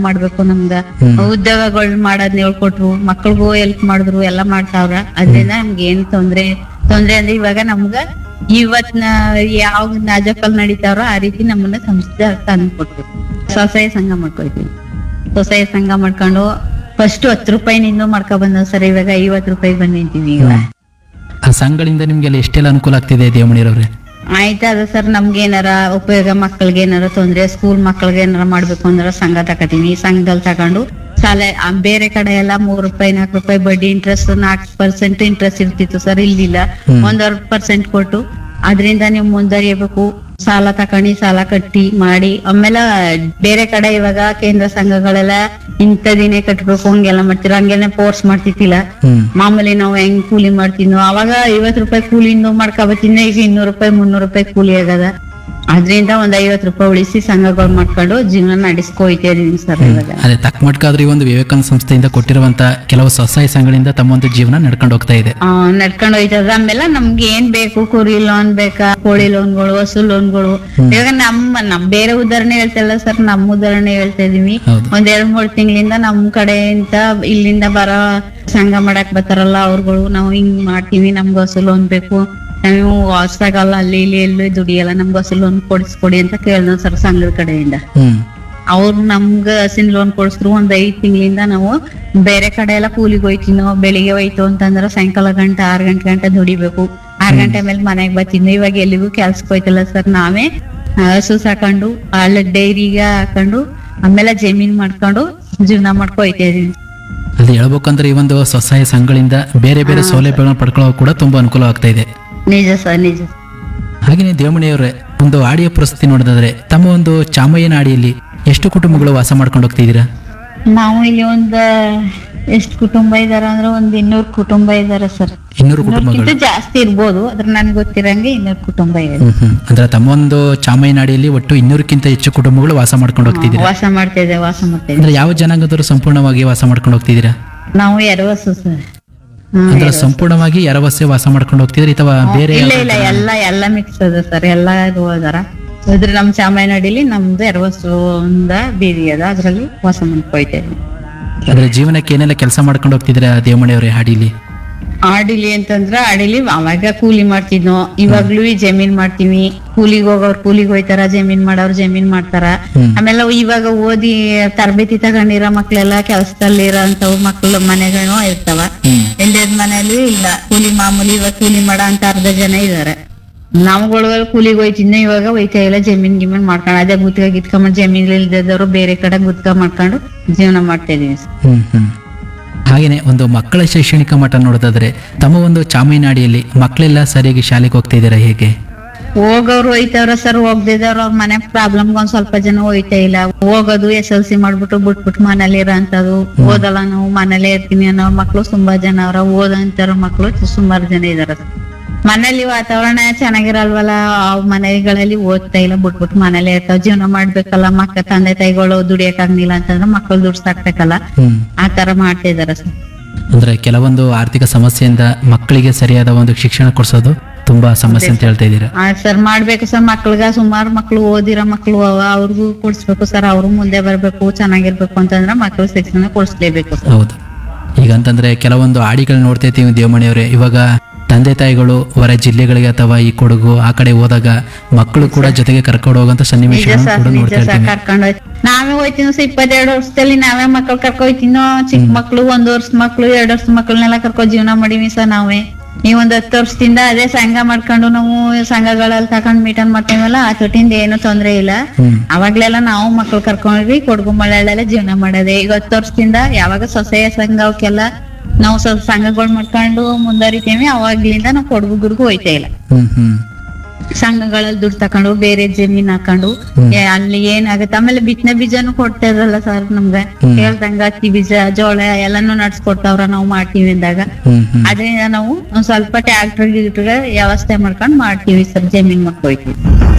ಮಾಡ್ಬೇಕು ನಮ್ಗ ಉದ್ಯೋಗಗಳು ಮಾಡೋದ್ನ ಹೇಳ್ಕೊಟ್ರು, ಮಕ್ಳಿಗೂ ಹೆಲ್ಪ್ ಮಾಡಿದ್ರು, ಎಲ್ಲಾ ಮಾಡ್ತಾವ್ರ. ಅದ್ರಿಂದ ನಮ್ಗೆ ಏನ್ ತೊಂದ್ರೆ ಅಂದ್ರೆ ಇವಾಗ ನಮ್ಗ ಇವತ್ನ ಯಾವ ನಾಜಕಲ್ ನಡೀತಾವ್ರೋ ಆ ರೀತಿ ನಮ್ಮನ್ನ ಸಂಸ್ಥೆ ತಂದ್ಕೊಟ್ರು. ಸ್ವಸಹಾಯ ಸಂಘ ಮಾಡ್ಕೊಳ್ತೀವಿ. ಸ್ವಸಹಾಯ ಸಂಘ ಮಾಡ್ಕೊಂಡು ಫಸ್ಟ್ 10 ರೂಪಾಯಿನಿಂದ ಮಾಡ್ಕೊ ಬಂದ ಸರ್, ಇವಾಗ 50 ರೂಪಾಯಿ ಬಂದಿದ್ದೀವಿ ಈಗ. ಆ ಸಂಘಗಳಿಂದ ನಿಮ್ಗೆಲ್ಲ ಎಷ್ಟೆಲ್ಲ ಅನುಕೂಲ ಆಗ್ತಿದೆ ದೇವಮಣಿರವ್ರೆ? ಆಯ್ತದ ಸರ್, ನಮ್ಗೆ ಏನಾರ ಉಪಯೋಗ, ಮಕ್ಕಳಿಗೆ ಏನಾರ ತೊಂದ್ರೆ, ಸ್ಕೂಲ್ ಮಕ್ಕಳಿಗೆ ಏನಾರ ಮಾಡ್ಬೇಕು ಅಂದ್ರೆ ಸಂಘ ತಕತೀನಿ. ಈ ಸಂಘದಲ್ಲಿ ತಗೊಂಡು ಸಾಲ ಬೇರೆ ಕಡೆ ಎಲ್ಲ 3 ರೂಪಾಯಿ 4 ರೂಪಾಯಿ ಬಡ್ಡಿ ಇಂಟ್ರೆಸ್ಟ್ 4% ಇಂಟ್ರೆಸ್ಟ್ ಇರ್ತಿತ್ತು ಸರ್, ಇಲ್ಲಿಲ್ಲ 1% ಕೊಟ್ಟು ಅದ್ರಿಂದ ನೀವು ಮುಂದುವರಿಯಬೇಕು. ಸಾಲ ತಕೊಂಡಿ ಸಾಲ ಕಟ್ಟಿ ಮಾಡಿ ಆಮೇಲೆ ಬೇರೆ ಕಡೆ ಇವಾಗ ಕೇಂದ್ರ ಸಂಘಗಳೆಲ್ಲ ಇಂಥದಿನೇ ಕಟ್ಬೇಕು ಹಂಗೆಲ್ಲ ಮಾಡ್ತಿರ, ಹಂಗೇನೆ ಫೋರ್ಸ್ ಮಾಡ್ತಿತ್ತಿಲ್ಲ. ಮಾಮೂಲಿ ನಾವು ಹೆಂಗ್ ಕೂಲಿ ಮಾಡ್ತಿದ್ನೋ ಅವಾಗ 50 ರೂಪಾಯಿ ಕೂಲಿಂದ ಮಾಡ್ಕೊಬತ್ತಿನ, ಈಗ 200 ರೂಪಾಯಿ 300 ರೂಪಾಯಿ ಕೂಲಿ ಆಗದ. ಅದ್ರಿಂದ ಒಂದ್ 50 ರೂಪಾಯಿ ಉಳಿಸಿ ಸಂಘಗಳು ಮಾಡ್ಕೊಂಡು ಜೀವನ ನಡೆಸ್ಕೊಯ್ತಾ ಇದೀನಿ ಸರ್ ಇವಾಗ. ಅದೇ ತಕ್ಕಮಟ್ಕಾದ್ರೂ ಈ ಒಂದು ವಿವೇಕಾನಂದ ಸಂಸ್ಥೆಯಿಂದ ಕೊಟ್ಟಿರುವಂತ ಕೆಲವು ಸ್ವಸಹಾಯ ಸಂಘಗಳಿಂದ ತಮ್ಮ ಒಂದು ಜೀವನ ನಡ್ಕೊಂಡು ಹೋಗ್ತಾ ಇದೆ. ನಡ್ಕೊಂಡು ಹೋಯ್ತದ. ಆಮೇಲೆ ನಮ್ಗೆ ಏನ್ ಬೇಕು, ಕುರಿ ಲೋನ್ ಬೇಕಾ, ಕೋಳಿ ಲೋನ್ಗಳು, ಹಸು ಲೋನ್ಗಳು. ಇವಾಗ ನಮ್ ಬೇರೆ ಉದಾಹರಣೆ ಹೇಳ್ತಿಲ್ಲ ಸರ್, ನಮ್ಮ ಉದಾಹರಣೆ ಹೇಳ್ತಾ ಇದೀವಿ. ಒಂದ್ 2-3 ತಿಂಗಳಿಂದ ನಮ್ ಕಡೆಯಿಂದ ಇಲ್ಲಿಂದ ಬರೋ ಸಂಘ ಮಾಡಕ್ ಬರ್ತಾರಲ್ಲ ಅವ್ರುಗಳು, ನಾವು ಹಿಂಗ್ ಮಾಡ್ತೀವಿ, ನಮ್ಗೆ ಹಸು ಲೋನ್ ಬೇಕು, ನಾವು ಹೊಸದಾಗಲ್ಲ ಅಲ್ಲಿ ಇಲ್ಲಿ ಎಲ್ಲೂ ದುಡಿಯಲ್ಲ, ನಮ್ಗೆ ಹಸು ಲೋನ್ ಕೊಡಿಸ್ಕೊಡಿ ಅಂತ ಕೇಳ್ದ ಸರ್ ಸಂಘದ ಕಡೆಯಿಂದ. ಅವ್ರು ನಮ್ಗ ಹಸಿನ ಲೋನ್ ಕೊಡಿಸಿದ್ರು. ಒಂದ್ 5 ತಿಂಗಳಿಂದ ನಾವು ಬೇರೆ ಕಡೆ ಎಲ್ಲ ಕೂಲಿಗೆ ಹೋಯ್ತೀವಿ. ನಾವು ಬೆಳಿಗ್ಗೆ ಹೋಯ್ತು ಅಂತಂದ್ರೆ ಸಾಯಂಕಾಲ 6 ಗಂಟೆ ದುಡಿಬೇಕು. 6 ಗಂಟೆ ಮೇಲೆ ಮನೆಗ್ ಬರ್ತಿದ್ವಿ. ಇವಾಗ ಎಲ್ಲಿಗೂ ಕೆಲ್ಸಕ್ಕೆ ಹೋಯ್ತಲ್ಲ ಸರ್, ನಾವೇ ಹಸು ಸಾಕೊಂಡು ಅಲ್ಲಿ ಡೈರಿಗೆ ಹಾಕೊಂಡು ಆಮೇಲೆ ಜಮೀನ್ ಮಾಡ್ಕೊಂಡು ಜೀವನ ಮಾಡ್ಕೊಯ್ತಾ ಇದೀವಿ. ಅಲ್ಲಿ ಹೇಳ್ಬೇಕಂದ್ರೆ ಈ ಒಂದು ಸ್ವಸಹಾಯ ಸಂಘಗಳಿಂದ ಬೇರೆ ಬೇರೆ ಸೌಲಭ್ಯಗಳನ್ನ ಪಡ್ಕೊಳ್ಳೋಕೆ ಕೂಡ ತುಂಬಾ ಅನುಕೂಲ ಆಗ್ತಾ ಇದೆ. ನಿಜ ಸರ್, ನಿಜ. ಹಾಗೇನೆ ದೇವಮಣಿಯವರೇ, ಒಂದು ಆಡಿಯ ಪರಿಸ್ಥಿತಿ ನೋಡೋದಾದ್ರೆ ತಮ್ಮ ಒಂದು ಚಾಮಯ್ಯನ ಆಡಿಯಲ್ಲಿ ಎಷ್ಟು ಕುಟುಂಬಗಳು ವಾಸ ಮಾಡ್ಕೊಂಡು ಹೋಗ್ತಿದ್ದೀರಾ? ನಾವು ಇಲ್ಲಿ ಎಷ್ಟು ಕುಟುಂಬ ಇದಾರ ಅಂದ್ರೆ 200 ಕುಟುಂಬ ಇದಾರೆ ಸರ್. 200 ಕುಟುಂಬಗಳು ಜಾಸ್ತಿ ಇರ್ಬೋದು, ಅದ್ರ ನನ್ಗೆ ಗೊತ್ತಿರಂಗೆ 200 ಕುಟುಂಬ ಇದೆ. ಅಂದ್ರೆ ತಮ್ಮ ಒಂದು ಚಾಮಯ್ಯನ ಆಡಿಯಲ್ಲಿ ಒಟ್ಟು 200ಕ್ಕಿಂತ ಹೆಚ್ಚು ಕುಟುಂಬಗಳು ವಾಸ ಮಾಡ್ಕೊಂಡು ಹೋಗ್ತಿದ್ದೀರಾ? ವಾಸ ಮಾಡ್ತಾ ಇದೆ. ಅಂದ್ರೆ ಯಾವ ಜನಾಂಗದವರು ಸಂಪೂರ್ಣವಾಗಿ ವಾಸ ಮಾಡ್ಕೊಂಡು ಹೋಗ್ತಿದ್ದೀರಾ? ನಾವು ಎರವಸು ಸರ್. ಅಂದ್ರೆ ಸಂಪೂರ್ಣವಾಗಿ ಎರವಸೆ ವಾಸ ಮಾಡ್ಕೊಂಡು ಹೋಗ್ತಿದ್ರಿ ಅಥವಾ ಬೇರೆ? ಇಲ್ಲ ಎಲ್ಲ ಮಿಕ್ಸ್ ಅದ ಸರ್, ಎಲ್ಲ ಹೋದಾರ. ಅದ್ರ ನಮ್ ಚಾಮಯ್ಯನಹಳ್ಳಿಲಿ ನಮ್ದು ಎರವಸು ಬೀದಿ ಅದ, ಅದ್ರಲ್ಲಿ ವಾಸ ಮಾಡ್ಕೊಯ್ತಾ ಇದೀವಿ. ಅಂದ್ರೆ ಜೀವನಕ್ಕೆ ಏನೆಲ್ಲ ಕೆಲಸ ಮಾಡ್ಕೊಂಡು ಹೋಗ್ತಿದ್ದೀರಾ ದೇವಮಣಿಯವರೇ ಹಾಡಿಲಿ? ಆಡಿಲಿ ಅಂತಂದ್ರ ಆಡಿಲಿ ಅವಾಗ ಕೂಲಿ ಮಾಡ್ತಿದ್ನೋ, ಇವಾಗ್ಲೂ ಜಮೀನ್ ಮಾಡ್ತೀವಿ. ಕೂಲಿಗೆ ಹೋಗೋರು ಕೂಲಿಗೆ ಹೋಯ್ತಾರ, ಜಮೀನ್ ಮಾಡೋರು ಜಮೀನ್ ಮಾಡ್ತಾರ. ಆಮೇಲೆ ಇವಾಗ ಓದಿ ತರಬೇತಿ ತಗೊಂಡಿರೋ ಮಕ್ಳೆಲ್ಲ ಕೆಲ್ಸದಲ್ಲಿ ಇರೋ ಅಂತವ್ ಮಕ್ಳು ಮನೆಗಳು ಇರ್ತಾವ. ಎಲ್ಲೆದ್ ಮನೇಲಿ ಇಲ್ಲ ಕೂಲಿ, ಮಾಮೂಲಿ ಇವಾಗ ಕೂಲಿ ಮಾಡೋ ಅಂತ 10 ಜನ ಇದಾರೆ. ನಾವುಗಳು ಕೂಲಿಗೆ ಹೋಯ್ತಿದ್ನ, ಇವಾಗ ಹೋಯ್ತಾ ಇಲ್ಲ, ಜಮೀನ್ ಗಿಮೀನ್ ಮಾಡ್ಕೊಂಡು ಅದೇ ಗುತ್ಕ ಗಿತ್ಕೊಂಡ್ ಜಮೀನ್ ಇಲ್ದವ್ರು ಬೇರೆ ಕಡೆ ಗುತ್ಕ ಮಾಡ್ಕೊಂಡು ಜೀವನ ಮಾಡ್ತಾ ಇದೀವಿ. ಹಾಗೇನೆ ಒಂದು ಮಕ್ಕಳ ಶೈಕ್ಷಣಿಕ ಮಟ್ಟ ನೋಡೋದಾದ್ರೆ ತಮ್ಮ ಒಂದು ಚಾಮಯ್ಯನಾಡಿಯಲ್ಲಿ ಮಕ್ಕಳೆಲ್ಲ ಸರಿಯಾಗಿ ಶಾಲೆಗೆ ಹೋಗ್ತಾ ಇದಾರೆ ಹೇಗೆ? ಹೋಗೋರು ಹೋಯ್ತವ್ರ ಸರ್, ಹೋಗ್ದಿದವ್ರು ಅವ್ರ ಮನೆ ಪ್ರಾಬ್ಲಮ್ ಒಂದ್ ಸ್ವಲ್ಪ ಜನ ಹೋಯ್ತಾ ಇಲ್ಲ. ಹೋಗೋದು SLC ಮಾಡ್ಬಿಟ್ಟು ಬಿಟ್ಬಿಟ್ಟು ಮನೇಲಿ ಇರೋ ಅಂತದ್ದು, ಓದಲ್ಲ ನಾವು ಮನೇಲೇ ಇರ್ತೀನಿ ಅನ್ನೋ ಮಕ್ಳು ತುಂಬಾ ಜನ ಅವ್ರ. ಓದಂತಾರ ಮಕ್ಳು ಸುಮಾರು ಜನ ಇದಾರ. ಮನೇಲಿ ವಾತಾವರಣ ಚೆನ್ನಾಗಿರಲ್ವಲ್ಲ, ಮನೆಗಳಲ್ಲಿ ಓದ್ತಾ ಇಲ್ಲ, ಬಿಟ್ಬಿಟ್ಟು ಮನೇಲೆ ಇರ್ತಾವ. ಜೀವನ ಮಾಡ್ಬೇಕಲ್ಲ, ತಂದೆ ತಾಯಿಗಳು ದುಡಿಯಕ್ ಆಗ್ಲಿಲ್ಲ ಅಂತಂದ್ರೆ ಮಕ್ಳು ದುಡ್ಡು ಸಾಕ್ಬೇಕಲ್ಲ, ಆ ತರ ಮಾಡ್ತಾ ಇದಾರ ಸರ್. ಅಂದ್ರೆ ಕೆಲವೊಂದು ಆರ್ಥಿಕ ಸಮಸ್ಯೆಯಿಂದ ಮಕ್ಕಳಿಗೆ ಸರಿಯಾದ ಒಂದು ಶಿಕ್ಷಣ ಕೊಡ್ಸೋದು ತುಂಬಾ ಸಮಸ್ಯೆ ಅಂತ ಹೇಳ್ತಾ ಇದ್ದೀರಾ? ಸರ್ ಮಾಡ್ಬೇಕು ಸರ್, ಮಕ್ಳಿಗ ಸುಮಾರು ಮಕ್ಳು ಓದಿರೋ ಮಕ್ಳು ಅವ್ರಿಗೂ ಕೊಡ್ಸ್ಬೇಕು ಸರ್. ಅವ್ರು ಮುಂದೆ ಬರ್ಬೇಕು, ಚೆನ್ನಾಗಿರ್ಬೇಕು ಅಂತಂದ್ರೆ ಮಕ್ಳು ಶಿಕ್ಷಣ ಕೊಡ್ಸ್ಲೇಬೇಕು. ಹೌದು. ಈಗ ಅಂತಂದ್ರೆ ಕೆಲವೊಂದು ಆಡಿಗಳು ನೋಡ್ತಾ ಇರ್ತೀವಿ ದೇವಮಣಿಯವರೇ, ಇವಾಗ ತಂದೆ ತಾಯಿಗಳು ಹೊರ ಜಿಲ್ಲೆಗಳಿಗೆ ಅಥವಾ ಈ ಕೊಡಗು ಆ ಕಡೆ ಹೋದಾಗ ಮಕ್ಕಳು ಕೂಡ ಜೊತೆಗೆ ಕರ್ಕೊಂಡು ಹೋಗಂತ ಸನ್ನಿವೇಶ ಕರ್ಕೊಂಡು ನಾವೇ ಹೋಯ್ತೀನೋ 22 ವರ್ಷದಲ್ಲಿ ನಾವೇ ಮಕ್ಳು ಕರ್ಕೊಯ್ತೀನೋ. ಚಿಕ್ಕ ಮಕ್ಳು 1 ವರ್ಷದ ಮಕ್ಳು 2 ವರ್ಷದ ಮಕ್ಳನ್ನೆಲ್ಲ ಕರ್ಕೊಂಡ್ ಜೀವನ ಮಾಡೀವಿ ಸರ್ ನಾವೇ. ಈ 10 ವರ್ಷದಿಂದ ಅದೇ ಸಂಘ ಮಾಡ್ಕೊಂಡು ನಾವು ಸಂಘಗಳಲ್ಲಿ ತಕೊಂಡ್ ಮೀಟನ್ ಮಾಡ್ತೀವಲ್ಲ, ಆ ತೊಟ್ಟಿಂದ ಏನು ತೊಂದ್ರೆ ಇಲ್ಲ. ಅವಾಗ್ಲೆಲ್ಲ ನಾವು ಮಕ್ಳು ಕರ್ಕೊಂಡ್ವಿ ಕೊಡಗು ಮಳೆಯಲ್ಲೆಲ್ಲ ಜೀವನ ಮಾಡೋದೇ. ಈಗ 10 ವರ್ಷದಿಂದ ಯಾವಾಗ ಸ್ವಸಹಾಯ ಸಂಘ ಅವಕ್ಕೆಲ್ಲ ನಾವು ಸ್ವಲ್ಪ ಸಂಘಗಳು ಮಾಡ್ಕೊಂಡು ಮುಂದುವರಿತೀವಿ, ಅವಾಗ್ಲಿಂದ ನಾವು ಕೊಡಗುರ್ಗು ಹೋಯ್ತಾ ಇಲ್ಲ. ಸಂಘಗಳಲ್ಲಿ ದುಡ್ಡು ತಕೊಂಡು ಬೇರೆ ಜಮೀನ್ ಹಾಕೊಂಡು ಅಲ್ಲಿ ಏನಾಗತ್ತೆ. ಆಮೇಲೆ ಬಿತ್ತನೆ ಬೀಜನು ಕೊಡ್ತಾ ಇರಲ್ಲ ಸರ್ ನಮ್ಗೆ, ಹೇಳ್ದಂಗ ಹತ್ತಿ ಬೀಜ ಜೋಳ ಎಲ್ಲಾನು ನಡ್ಸ್ಕೊಡ್ತಾವ್ರ ನಾವು ಮಾಡ್ತೀವಿ ಅಂದಾಗ. ಅದರಿಂದ ನಾವು ಒಂದ್ ಸ್ವಲ್ಪ ಟ್ರ್ಯಾಕ್ಟರ್ ಗಿಟ್ರ ವ್ಯವಸ್ಥೆ ಮಾಡ್ಕೊಂಡ್ ಮಾಡ್ತೀವಿ ಸರ್, ಜಮೀನ್ ಮಾಡ್ಕೊಯ್ತೀವಿ.